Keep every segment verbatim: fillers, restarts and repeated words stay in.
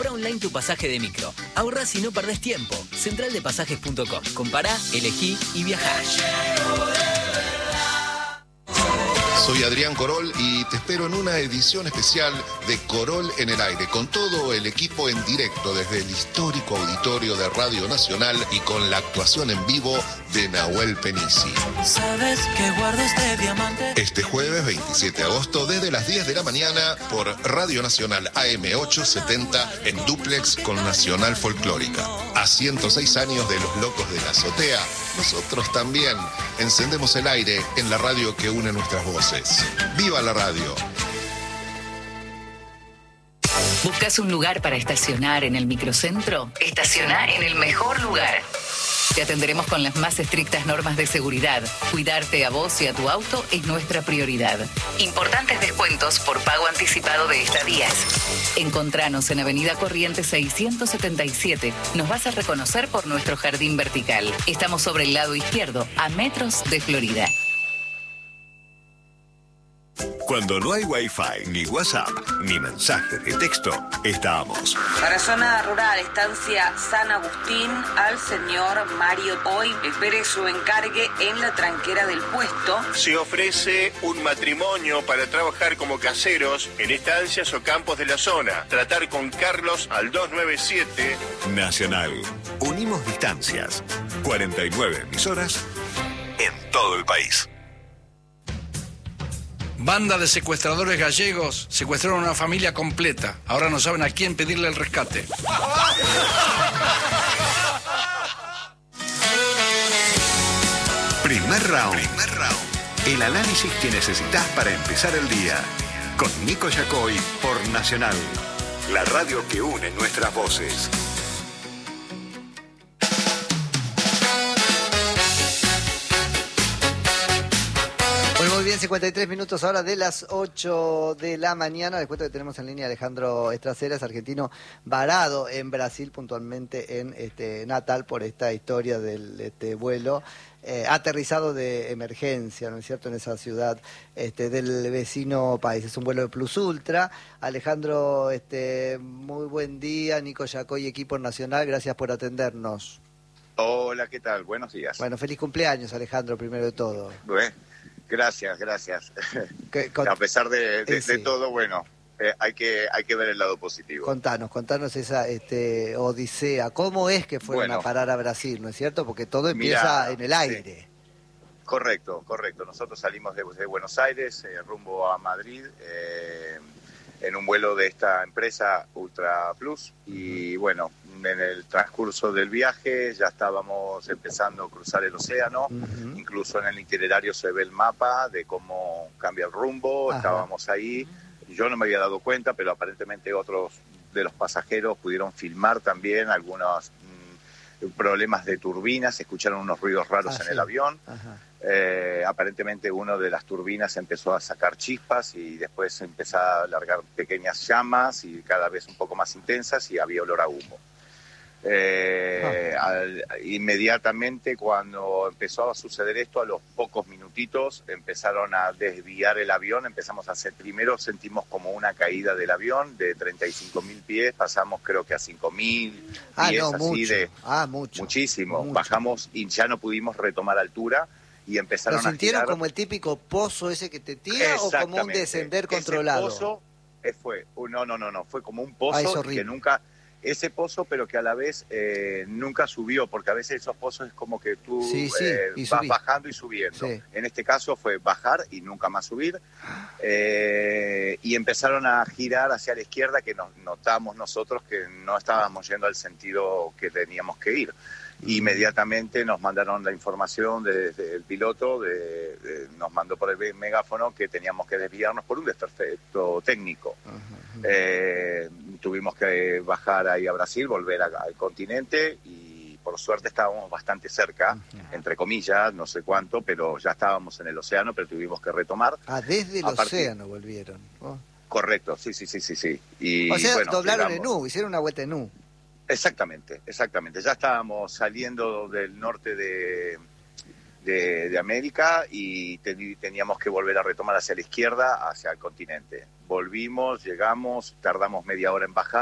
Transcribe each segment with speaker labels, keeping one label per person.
Speaker 1: Compra online tu pasaje de micro. Ahorra si no perdés tiempo. central de pasajes punto com. Compará, elegí y viajá.
Speaker 2: Soy Adrián Corol y te espero en una edición especial de Corol en el Aire, con todo el equipo en directo desde el histórico auditorio de Radio Nacional y con la actuación en vivo de Nahuel Penisi.
Speaker 3: ¿Sabes que guardo este diamante?
Speaker 2: Este jueves veintisiete de agosto desde las diez de la mañana por Radio Nacional A M ochocientos setenta en dúplex con Nacional Folclórica. A ciento seis años de Los Locos de la Azotea, nosotros también encendemos el aire en la radio que une nuestras voces. ¡Viva la radio!
Speaker 4: ¿Buscas un lugar para estacionar en el microcentro? Estaciona en el mejor lugar. Te atenderemos con las más estrictas normas de seguridad. Cuidarte a vos y a tu auto es nuestra prioridad. Importantes descuentos por pago anticipado de estadías. Encontranos en Avenida Corrientes seiscientos setenta y siete. Nos vas a reconocer por nuestro jardín vertical. Estamos sobre el lado izquierdo, a metros de Florida.
Speaker 5: Cuando no hay Wi-Fi, ni WhatsApp, ni mensaje de texto, estamos.
Speaker 6: Para zona rural, estancia San Agustín, al señor Mario Hoy. Espere su encargue en la tranquera del puesto.
Speaker 7: Se ofrece un matrimonio para trabajar como caseros en estancias o campos de la zona. Tratar con Carlos al dos nueve siete.
Speaker 5: Nacional. Unimos distancias. cuarenta y nueve emisoras en todo el país.
Speaker 8: Banda de secuestradores gallegos secuestraron a una familia completa. Ahora no saben a quién pedirle el rescate.
Speaker 5: Primer round. Primer round. El análisis que necesitas para empezar el día. Con Nico Yacoy por Nacional. La radio que une nuestras voces.
Speaker 9: Bueno, muy bien, cincuenta y tres minutos ahora de las ocho de la mañana. Les cuento que tenemos en línea a Alejandro Estraceras, argentino varado en Brasil, puntualmente en este, Natal, por esta historia del este, vuelo eh, aterrizado de emergencia, ¿no es cierto?, en esa ciudad este, del vecino país. Es un vuelo de Plus Ultra. Alejandro, este, muy buen día. Nico Yacoy, equipo nacional, gracias por atendernos.
Speaker 10: Hola, ¿qué tal? Buenos días.
Speaker 9: Bueno, feliz cumpleaños, Alejandro, primero de todo.
Speaker 10: Bueno. Gracias, gracias.
Speaker 9: Con...
Speaker 10: A pesar de, de,
Speaker 9: eh, sí.
Speaker 10: de todo, bueno, eh, hay que hay que ver el lado positivo.
Speaker 9: Contanos, contanos esa este, odisea. ¿Cómo es que fueron bueno, a parar a Brasil, no es cierto? Porque todo empieza mirá, en el aire. Sí.
Speaker 10: Correcto, correcto. Nosotros salimos de, de Buenos Aires, eh, rumbo a Madrid, eh, en un vuelo de esta empresa Ultra Plus. Y bueno, en el transcurso del viaje ya estábamos empezando a cruzar el océano. Uh-huh. Incluso en el itinerario se ve el mapa de cómo cambia el rumbo. Ajá. Estábamos ahí. Yo no me había dado cuenta, pero aparentemente otros de los pasajeros pudieron filmar también algunos mmm, problemas de turbinas. Se escucharon unos ruidos raros ah, en sí. el avión. Eh, aparentemente una de las turbinas empezó a sacar chispas y después empezó a largar pequeñas llamas y cada vez un poco más intensas y había olor a humo. Eh, ah. al, inmediatamente cuando empezó a suceder esto, a los pocos minutitos empezaron a desviar el avión, empezamos a hacer, primero sentimos como una caída del avión de treinta y cinco mil pies, pasamos creo que a cinco mil
Speaker 9: ah,
Speaker 10: pies,
Speaker 9: no,
Speaker 10: así
Speaker 9: mucho.
Speaker 10: de
Speaker 9: ah, mucho,
Speaker 10: muchísimo,
Speaker 9: mucho.
Speaker 10: Bajamos y ya no pudimos retomar altura y empezaron
Speaker 9: ¿Lo sintieron
Speaker 10: a girar.
Speaker 9: Como el típico pozo ese que te tira o como un descender controlado?
Speaker 10: Ese pozo fue, no, no, no, no, fue como un pozo
Speaker 9: ah,
Speaker 10: que nunca... Ese pozo, pero que a la vez eh, nunca subió, porque a veces esos pozos es como que tú
Speaker 9: sí, sí,
Speaker 10: eh, vas subí. bajando y subiendo. Sí. En este caso fue bajar y nunca más subir. Eh, y empezaron a girar hacia la izquierda, que nos notamos nosotros que no estábamos yendo al sentido que teníamos que ir. Inmediatamente nos mandaron la información desde el piloto, de, de, nos mandó por el megáfono que teníamos que desviarnos por un desperfecto técnico. Uh-huh. Eh, tuvimos que bajar ahí a Brasil, volver a, al continente y por suerte estábamos bastante cerca, uh-huh. entre comillas, no sé cuánto, pero ya estábamos en el océano, pero tuvimos que retomar.
Speaker 9: Ah, desde el a océano partir... volvieron. Oh.
Speaker 10: Correcto, sí, sí, sí, sí, sí. Y,
Speaker 9: o sea,
Speaker 10: bueno,
Speaker 9: doblaron
Speaker 10: llegamos...
Speaker 9: en U, hicieron una vuelta en U.
Speaker 10: Exactamente, exactamente. Ya estábamos saliendo del norte de, de, de América y ten, teníamos que volver a retomar hacia la izquierda, hacia el continente. Volvimos, llegamos, tardamos media hora en bajar,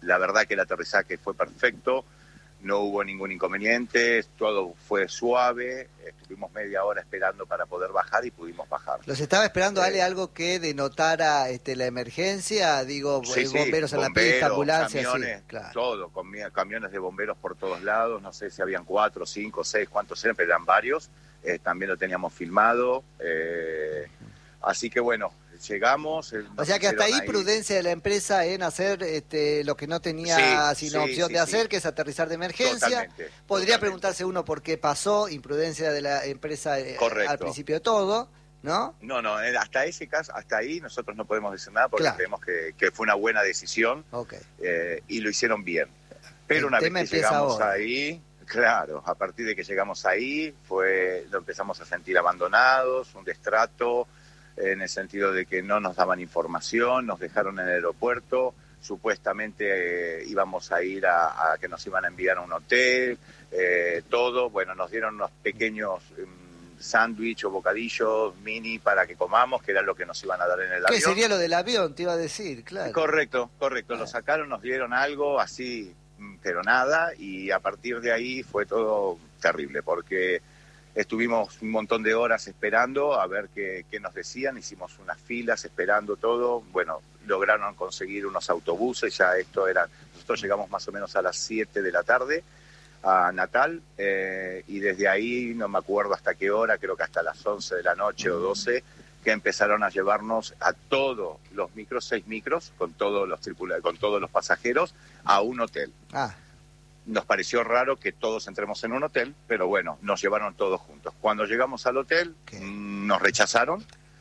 Speaker 10: la verdad que el aterrizaje fue perfecto, no hubo ningún inconveniente, todo fue suave, estuvimos media hora esperando para poder bajar y pudimos bajar.
Speaker 9: ¿Los estaba esperando,
Speaker 10: Eh,
Speaker 9: Ale, algo que denotara este, la emergencia? Digo,
Speaker 10: Sí,
Speaker 9: eh,
Speaker 10: sí,
Speaker 9: bomberos en la
Speaker 10: bomberos,
Speaker 9: pista, ambulancias,
Speaker 10: camiones,
Speaker 9: sí, claro.
Speaker 10: todo, comi- camiones de bomberos por todos lados, no sé si habían cuatro, cinco, seis, cuántos eran, pero eran varios, eh, también lo teníamos filmado, eh, así que bueno, llegamos. eh,
Speaker 9: O
Speaker 10: nos
Speaker 9: sea que hasta ahí,
Speaker 10: hicieron
Speaker 9: prudencia de la empresa en hacer este, lo que no tenía
Speaker 10: Sí,
Speaker 9: sino
Speaker 10: sí,
Speaker 9: opción
Speaker 10: sí,
Speaker 9: de hacer,
Speaker 10: sí.
Speaker 9: que es aterrizar de emergencia.
Speaker 10: Totalmente,
Speaker 9: Podría
Speaker 10: totalmente.
Speaker 9: preguntarse uno por qué pasó, imprudencia de la empresa eh,
Speaker 10: Correcto.
Speaker 9: al principio de todo, ¿no?
Speaker 10: No, no, eh, hasta ese caso, hasta ahí nosotros no podemos decir nada porque
Speaker 9: Claro.
Speaker 10: creemos que, que fue una buena decisión
Speaker 9: Ok.
Speaker 10: eh, y lo hicieron bien. Pero
Speaker 9: El
Speaker 10: una vez
Speaker 9: tema
Speaker 10: que
Speaker 9: empieza
Speaker 10: llegamos
Speaker 9: ahora.
Speaker 10: ahí, claro, a partir de que llegamos ahí, fue lo empezamos a sentir abandonados, un destrato, eh, en el sentido de que no nos daban información, nos dejaron en el aeropuerto, supuestamente eh, íbamos a ir a, a que nos iban a enviar a un hotel, eh, todo, bueno, nos dieron unos pequeños um, sándwich o bocadillos mini para que comamos, que era lo que nos iban a dar en el
Speaker 9: ¿Qué
Speaker 10: avión.
Speaker 9: sería lo del avión? Te iba a decir, claro.
Speaker 10: Correcto, correcto. Lo sacaron, nos dieron algo así, mm, pero nada, y a partir de ahí fue todo terrible, porque estuvimos un montón de horas esperando a ver qué, qué nos decían, hicimos unas filas esperando todo, bueno, lograron conseguir unos autobuses, ya esto era, nosotros llegamos más o menos a las siete de la tarde a Natal, eh, y desde ahí no me acuerdo hasta qué hora, creo que hasta las once de la noche o doce, que empezaron a llevarnos a todos los micros, seis micros, con todos los tripula- con todos los pasajeros, a un hotel.
Speaker 9: Ah,
Speaker 10: Nos pareció raro que todos entremos en un hotel, pero bueno, nos llevaron todos juntos. Cuando llegamos al hotel,
Speaker 9: ¿Qué?
Speaker 10: mm, nos rechazaron,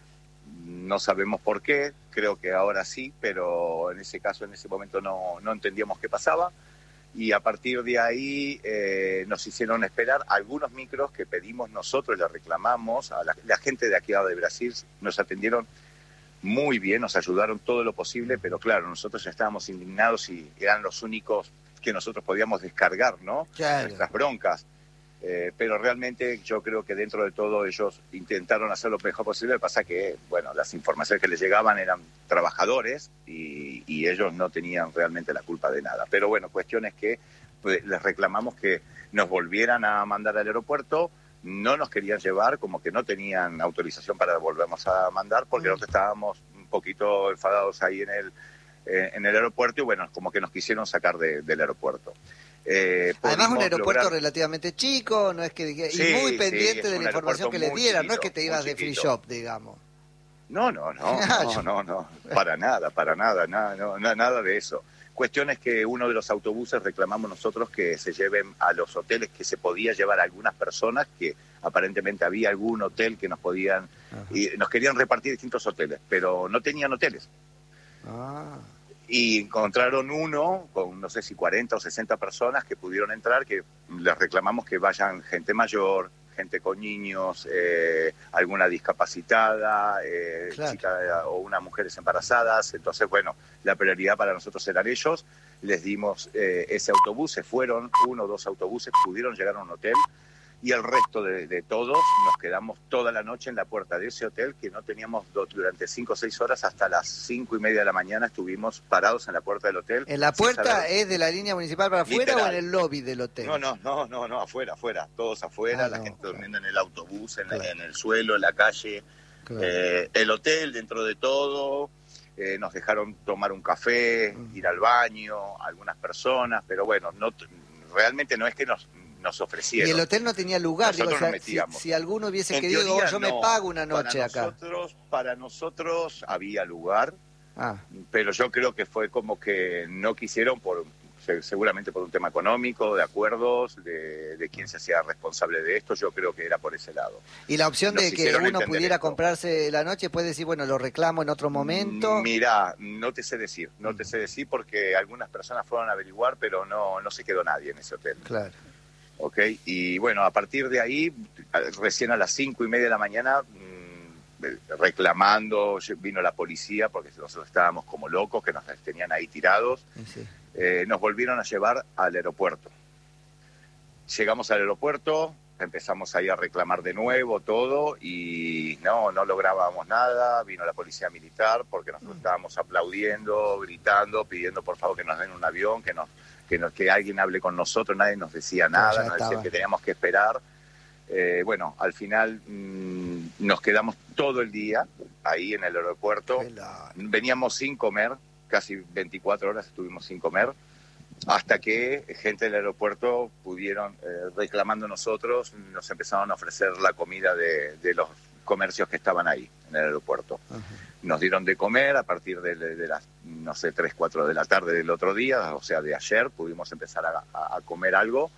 Speaker 10: no sabemos por qué, creo que ahora sí, pero en ese caso, en ese momento no, no entendíamos qué pasaba. Y a partir de ahí eh, nos hicieron esperar algunos micros que pedimos nosotros, le reclamamos a la, la gente de aquí de Brasil, nos atendieron muy bien, nos ayudaron todo lo posible, pero claro, nosotros ya estábamos indignados y eran los únicos que nosotros podíamos descargar, ¿no?
Speaker 9: Claro.
Speaker 10: Nuestras broncas. Eh, pero realmente yo creo que dentro de todo ellos intentaron hacer lo mejor posible. Lo que pasa que, bueno, las informaciones que les llegaban eran trabajadores y, y ellos no tenían realmente la culpa de nada. Pero bueno, cuestión es que pues, les reclamamos que nos volvieran a mandar al aeropuerto. No nos querían llevar, como que no tenían autorización para volvernos a mandar, porque
Speaker 9: Mm.
Speaker 10: nosotros estábamos un poquito enfadados ahí en el, eh, en el aeropuerto y bueno, como que nos quisieron sacar de- del aeropuerto. Eh,
Speaker 9: además un
Speaker 10: pudimos
Speaker 9: aeropuerto
Speaker 10: lograr-
Speaker 9: relativamente chico, no es que y
Speaker 10: Sí,
Speaker 9: muy
Speaker 10: sí,
Speaker 9: pendiente
Speaker 10: es
Speaker 9: de
Speaker 10: un
Speaker 9: la información
Speaker 10: aeropuerto
Speaker 9: que les
Speaker 10: muy
Speaker 9: dieran, no es
Speaker 10: chiquito,
Speaker 9: que te
Speaker 10: muy
Speaker 9: ibas de free
Speaker 10: chiquito.
Speaker 9: shop, digamos.
Speaker 10: No, no, no,
Speaker 9: Claro.
Speaker 10: no, no, no, para nada, para nada, nada, no, na- nada de eso. Cuestión es que uno de los autobuses reclamamos nosotros que se lleven a los hoteles, que se podía llevar a algunas personas, que aparentemente había algún hotel que nos podían, y nos querían repartir distintos hoteles, pero no tenían hoteles.
Speaker 9: Ah.
Speaker 10: Y encontraron uno con no sé si cuarenta o sesenta personas que pudieron entrar, que les reclamamos que vayan gente mayor, gente con niños, eh, alguna discapacitada, eh,
Speaker 9: Claro.
Speaker 10: chica o unas mujeres embarazadas. Entonces, bueno, la prioridad para nosotros eran ellos. Les dimos eh, ese autobús, se fueron, uno o dos autobuses, pudieron llegar a un hotel. Y el resto de, de todos nos quedamos toda la noche en la puerta de ese hotel que no teníamos do- durante cinco o seis horas, hasta las cinco y media de la mañana estuvimos parados en la puerta del hotel.
Speaker 9: ¿En la
Speaker 10: sin
Speaker 9: puerta
Speaker 10: saber-
Speaker 9: es de la línea municipal para afuera
Speaker 10: Literal.
Speaker 9: o en el lobby del hotel?
Speaker 10: No, no, no, no, no, afuera, afuera, todos afuera,
Speaker 9: Ah,
Speaker 10: la
Speaker 9: no,
Speaker 10: gente
Speaker 9: claro.
Speaker 10: durmiendo en el autobús, en, la-
Speaker 9: Claro.
Speaker 10: en el suelo, en la calle,
Speaker 9: Claro.
Speaker 10: eh, el hotel dentro de todo, eh, nos dejaron tomar un café,
Speaker 9: Mm.
Speaker 10: ir al baño, algunas personas, pero bueno, no t- realmente no es que nos, nos ofrecieron.
Speaker 9: Y el hotel no tenía lugar, digo,
Speaker 10: Nosotros
Speaker 9: o sea,
Speaker 10: nos
Speaker 9: si,
Speaker 10: metíamos.
Speaker 9: si alguno hubiese
Speaker 10: En
Speaker 9: querido,
Speaker 10: teoría,
Speaker 9: oh, yo me
Speaker 10: no.
Speaker 9: pago una noche
Speaker 10: para
Speaker 9: acá.
Speaker 10: Nosotros, para nosotros había lugar,
Speaker 9: Ah,
Speaker 10: pero yo creo que fue como que no quisieron, por se- seguramente por un tema económico, de acuerdos, de, de quién se hacía responsable de esto, yo creo que era por ese lado.
Speaker 9: y la opción
Speaker 10: Nos
Speaker 9: de que
Speaker 10: hicieron
Speaker 9: uno
Speaker 10: entender
Speaker 9: pudiera
Speaker 10: esto.
Speaker 9: comprarse la noche, puede decir, bueno, lo reclamo en otro momento.
Speaker 10: Mirá, no te sé decir, no te sé decir porque algunas personas fueron a averiguar, pero no, no se quedó nadie en ese hotel.
Speaker 9: Claro.
Speaker 10: ¿Ok? Y bueno, a partir de ahí, a- recién a las cinco y media de la mañana, mm, eh, reclamando, vino la policía porque nosotros estábamos como locos, que nos tenían ahí tirados,
Speaker 9: Sí.
Speaker 10: eh, nos volvieron a llevar al aeropuerto. Llegamos al aeropuerto, empezamos ahí a reclamar de nuevo todo y no, no lográbamos nada. Vino la policía militar porque nosotros estábamos aplaudiendo, gritando, pidiendo por favor que nos den un avión, que nos, que nos, que alguien hable con nosotros. Nadie nos decía nada, nos decían que teníamos que esperar. Eh, bueno, al final mmm, nos quedamos todo el día ahí en el aeropuerto. Veníamos sin comer, casi veinticuatro horas estuvimos sin comer, hasta que gente del aeropuerto pudieron, eh, reclamando nosotros, nos empezaron a ofrecer la comida de, de los comercios que estaban ahí en el aeropuerto. Uh-huh. Nos dieron de comer a partir de, de, de las, no sé, tres, cuatro de la tarde del otro día, o sea, de ayer, pudimos empezar a, a, a comer algo.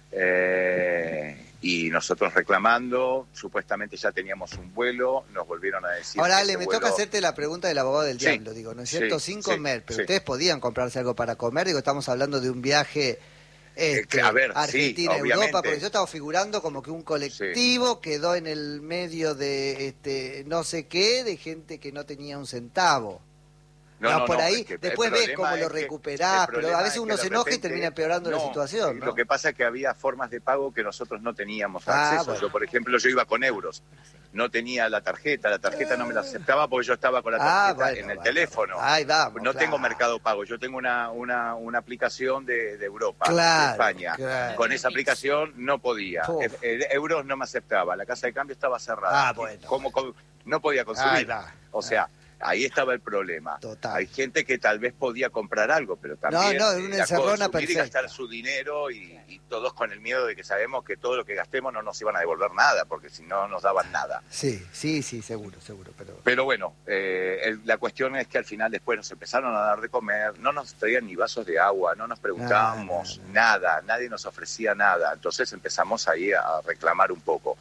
Speaker 10: Eh, y nosotros reclamando, supuestamente ya teníamos un vuelo, nos volvieron a decir...
Speaker 9: Ahora, Ale, me
Speaker 10: vuelo...
Speaker 9: toca hacerte la pregunta del abogado del
Speaker 10: sí,
Speaker 9: diablo, digo, ¿no es cierto?
Speaker 10: Sí,
Speaker 9: Sin
Speaker 10: sí,
Speaker 9: comer, pero
Speaker 10: sí.
Speaker 9: ustedes podían comprarse algo para comer, digo, estamos hablando de un viaje... Este,
Speaker 10: eh, a ver,
Speaker 9: Argentina,
Speaker 10: sí,
Speaker 9: Europa,
Speaker 10: obviamente.
Speaker 9: porque yo estaba figurando como que un colectivo sí. quedó en el medio de este no sé qué, de gente que no tenía un centavo. No, no, por no, ahí, es que después ves cómo lo recuperás, pero a veces uno se enoja y termina empeorando no, la situación, ¿no?
Speaker 10: Lo que pasa es que había formas de pago que nosotros no teníamos acceso. Ah, bueno. Yo, por ejemplo, yo iba con euros, no tenía la tarjeta, la tarjeta no me la aceptaba porque yo estaba con la tarjeta ah, bueno, en el bueno. teléfono.
Speaker 9: Ahí vamos,
Speaker 10: no
Speaker 9: claro.
Speaker 10: tengo Mercado Pago, yo tengo una una, una aplicación de, de Europa,
Speaker 9: claro,
Speaker 10: de España.
Speaker 9: Claro.
Speaker 10: Con esa aplicación no podía. El, el, euros no me aceptaba, la casa de cambio estaba cerrada.
Speaker 9: Ah, bueno.
Speaker 10: ¿Cómo, cómo, no podía consumir. O sea... Ahí estaba el problema.
Speaker 9: Total.
Speaker 10: Hay gente que tal vez podía comprar algo, pero también
Speaker 9: no, no, una encerrona
Speaker 10: consumir y gastar su dinero y, y todos con el miedo de que sabemos que todo lo que gastemos no nos iban a devolver nada, porque si no nos daban nada.
Speaker 9: Sí, sí, sí, seguro, seguro. Pero,
Speaker 10: pero bueno, eh, el, la cuestión es que al final después nos empezaron a dar de comer, no nos traían ni vasos de agua, no nos preguntábamos ah, no, no. nada, nadie nos ofrecía nada. Entonces empezamos ahí a reclamar un poco.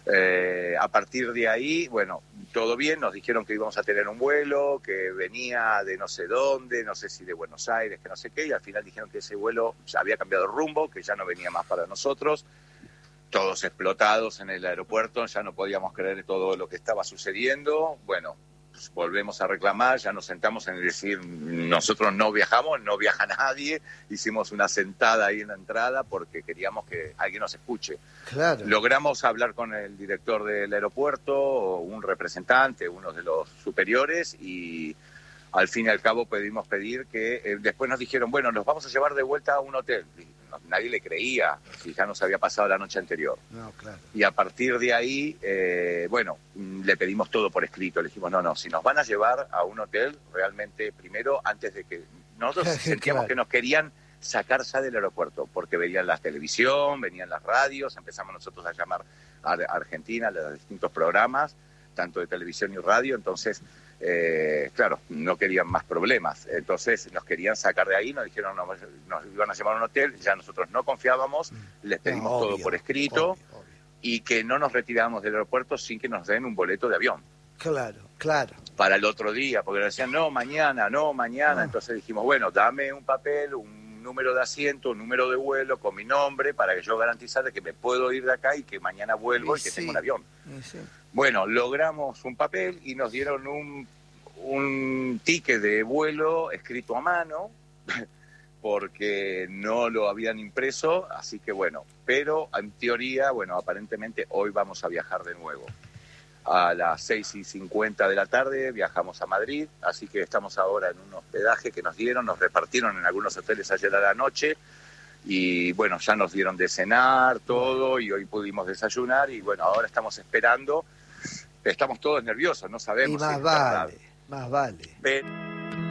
Speaker 10: Eh, a partir de ahí, bueno, todo bien, nos dijeron que íbamos a tener un vuelo, que venía de no sé dónde, no sé si de Buenos Aires, que no sé qué, y al final dijeron que ese vuelo ya había cambiado el rumbo, que ya no venía más para nosotros, todos explotados en el aeropuerto, ya no podíamos creer todo lo que estaba sucediendo. Bueno, pues volvemos a reclamar, ya nos sentamos en decir, nosotros no viajamos, no viaja nadie, hicimos una sentada ahí en la entrada porque queríamos que alguien nos escuche.
Speaker 9: Claro.
Speaker 10: Logramos hablar con el director del aeropuerto, un representante, uno de los superiores, y al fin y al cabo pudimos pedir que, eh, después nos dijeron, bueno, nos vamos a llevar de vuelta a un hotel. No, nadie le creía, si ya nos había pasado la noche anterior.
Speaker 9: No, claro.
Speaker 10: Y a partir de ahí, eh, bueno, le pedimos todo por escrito. Le dijimos, no, no, si nos van a llevar a un hotel, realmente, primero, antes de que... Nosotros sentíamos claro. que nos querían sacar ya del aeropuerto, porque venían la televisión, venían las radios, empezamos nosotros a llamar a Argentina, a los distintos programas, tanto de televisión y radio, entonces... Eh, claro, no querían más problemas, entonces nos querían sacar de ahí, nos dijeron no, nos iban a llevar a un hotel, ya nosotros no confiábamos, les pedimos no, obvio, todo por escrito obvio, obvio. Y que no nos retirábamos del aeropuerto sin que nos den un boleto de avión.
Speaker 9: Claro, claro.
Speaker 10: Para el otro día, porque decían no, mañana, no, mañana, ah. Entonces dijimos, bueno, dame un papel, un número de asiento, un número de vuelo con mi nombre para que yo garantizara que me puedo ir de acá y que mañana vuelvo y, y que sí. tengo un avión. Y sí. Bueno, logramos un papel y nos dieron un, un ticket de vuelo escrito a mano porque no lo habían impreso, así que bueno, pero en teoría, bueno, aparentemente hoy vamos a viajar de nuevo. A las seis y cincuenta de la tarde viajamos a Madrid, así que estamos ahora en un hospedaje que nos dieron, nos repartieron en algunos hoteles ayer a la noche y bueno, ya nos dieron de cenar todo y hoy pudimos desayunar y bueno, ahora estamos esperando, estamos todos nerviosos, no sabemos.
Speaker 9: Y más
Speaker 10: si
Speaker 9: vale, más vale.
Speaker 10: Pero...